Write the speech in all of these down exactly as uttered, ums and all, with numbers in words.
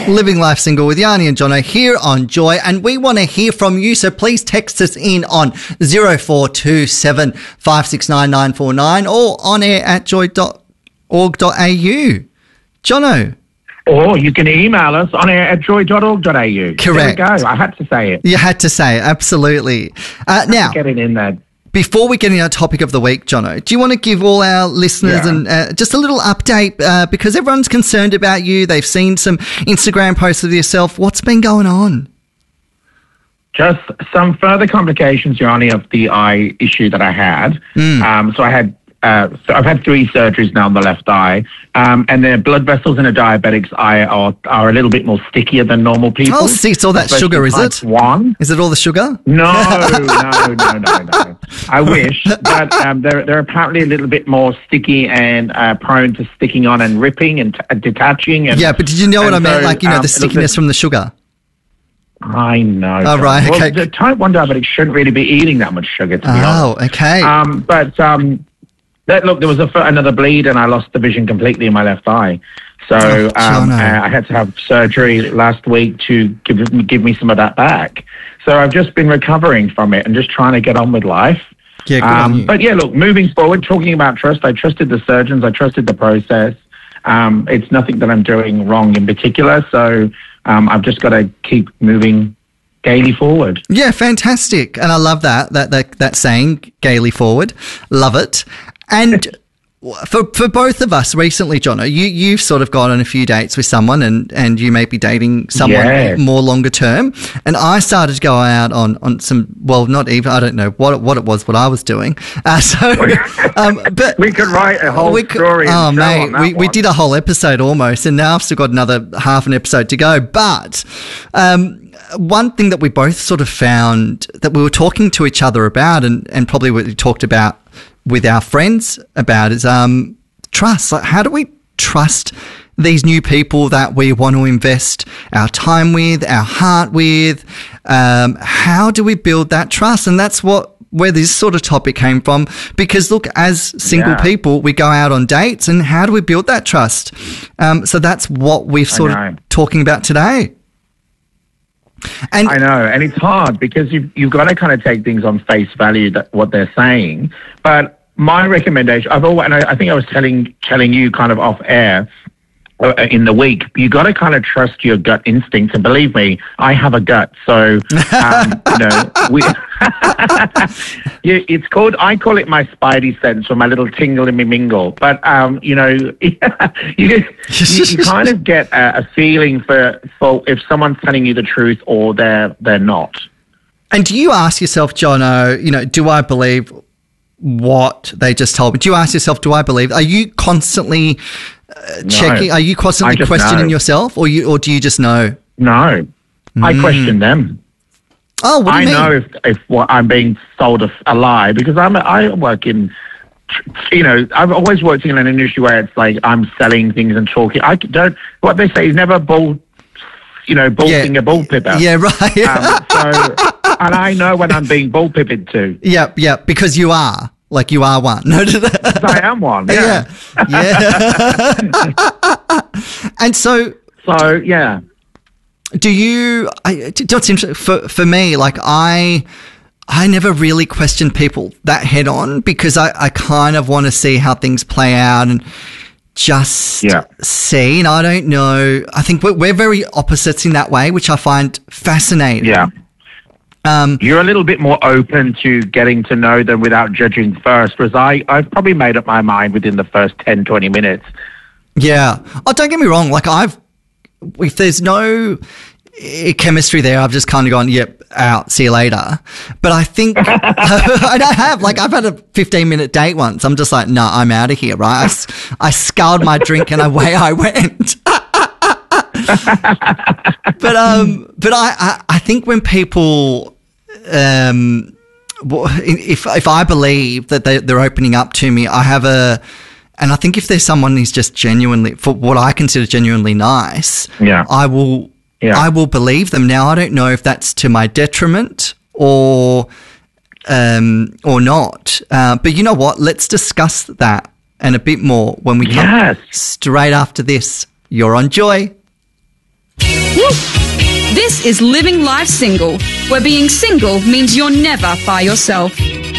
Living Life Single with Yanni and Jono here on Joy, and we want to hear from you, so please text us in on zero four two seven five six nine nine four nine or on air at joy dot org dot a u. Jono. Or you can email us on air at joy dot org dot a u. Correct. There we go. I had to say it. You had to say it, absolutely. Uh, now, get it in there. Before we get into our topic of the week, Jono, do you want to give all our listeners Yeah. and uh, just a little update uh, because everyone's concerned about you. They've seen some Instagram posts of yourself. What's been going on? Just some further complications, Yanni, of the eye issue that I had. Mm. Um, so I had, uh, so I've had three surgeries now on the left eye, um, and the blood vessels in a diabetic's eye are, are a little bit more stickier than normal people. Oh, see, it's all that especially sugar, is type it? One. Is it all the sugar? No, no, no, no, no. I wish, but um, they're they're apparently a little bit more sticky and uh, prone to sticking on and ripping and t- uh, detaching. And, Yeah, but did you know what I and meant? so, Like, you know, um, the stickiness from the sugar. I know. Oh, right, Well, okay. the type one diabetic shouldn't really be eating that much sugar, to be Oh, honest. okay. Um, but um, that, look, there was a, f- another bleed, and I lost the vision completely in my left eye. So Oh, um, Jono. uh, I had to have surgery last week to give give me some of that back. So I've just been recovering from it and just trying to get on with life. Yeah, good on you. But yeah, look, moving forward, talking about trust, I trusted the surgeons, I trusted the process. Um, it's nothing that I'm doing wrong in particular, so um, I've just got to keep moving gaily forward. Yeah, fantastic. And I love that, that, that, that saying, gaily forward. Love it. And for for both of us recently, Jono, you, you've sort of gone on a few dates with someone and, and you may be dating someone Yes. more longer term. And I started to go out on, on some, well, not even, I don't know what it, what it was, what I was doing. Uh, so, um, but We could write a whole we could- story. and Oh, show mate, on that we, we one. did a whole episode almost, and now I've still got another half an episode to go. But um, one thing that we both sort of found that we were talking to each other about, and, and probably we talked about with our friends about, is um, trust. Like, how do we trust these new people that we want to invest our time with, our heart with? Um, how do we build that trust? And that's what where this sort of topic came from, because look, as single Yeah. people, we go out on dates, and how do we build that trust? Um, so that's what we're sort know. of talking about today. And I know, and it's hard because you've, you've got to kind of take things on face value, that what they're saying. But my recommendation, I've always, and I, I think I was telling telling you kind of off air uh, in the week, you got to kind of trust your gut instinct. And believe me, I have a gut, so um, you know, we. Yeah, it's called. I call it my spidey sense, or my little tingle in me mingle. But um, you know, you, you, you kind of get a, a feeling for for if someone's telling you the truth or they're they're not. and do you ask yourself, Jono, you know, do I believe what they just told me? Do you ask yourself, do I believe? Are you constantly uh, checking? Are you I constantly just questioning know. yourself, or you, or do you just know? No, I question them. Oh, what do I you mean? know if if what I'm being sold a, a lie because I'm a, I work in. You know, I've always worked in an industry where it's like I'm selling things and talking. I don't. What they say is never bull. You know, bullfinger Yeah. bull pipper. Yeah, right. Um, so, and I know when I'm being bull pippered to. yeah, yeah, because you are. Like you are one. No, I am one. Yeah. yeah. Yeah. And so, So yeah. do you, I, do you know what's interesting? For, for me, like I, I never really questioned people that head on because I, I kind of want to see how things play out and just Yeah. see. And I don't know. I think we're, we're very opposites in that way, which I find fascinating. Yeah. Um, You're a little bit more open to getting to know them without judging first, whereas I, I've probably made up my mind within the first ten, twenty minutes. yeah. Oh, don't get me wrong. Like I've, if there's no eh, chemistry there, I've just kind of gone, yep, out, see you later. But I think, and I have, like I've had a fifteen minute date once. I'm just like, no, nah, I'm out of here, right? I, s- I sculled my drink and away I went. but um, but I, I, I think when people, um, w- if if I believe that they, they're opening up to me, I have a, and I think if there's someone who's just genuinely, for what I consider genuinely nice, Yeah. I will, Yeah. I will believe them. Now I don't know if that's to my detriment or, um, or not. Uh, but you know what? Let's discuss that and a bit more when we come Yes. straight after this. You're on Joy. This is Living Life Single, where being single means you're never by yourself.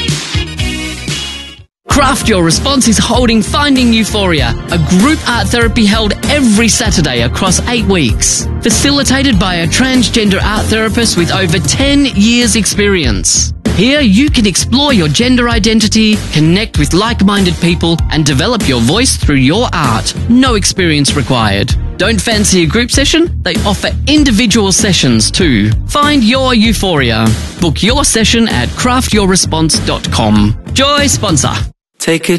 Craft Your Response is holding Finding Euphoria, a group art therapy held every Saturday across eight weeks. Facilitated by a transgender art therapist with over ten years experience. Here you can explore your gender identity, connect with like-minded people, and develop your voice through your art. No experience required. Don't fancy a group session? They offer individual sessions too. Find your euphoria. Book your session at craft your response dot com. Joy sponsor. Take a